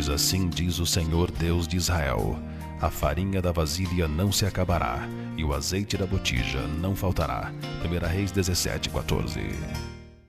Pois assim diz o Senhor Deus de Israel: a farinha da vasilha não se acabará, e o azeite da botija não faltará. 1 Reis 17:14.